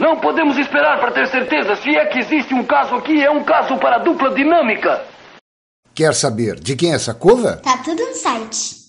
Não podemos esperar para ter certeza. Se é que existe um caso aqui, é um caso para dupla dinâmica. Quer saber de quem é essa cova? Tá tudo no site.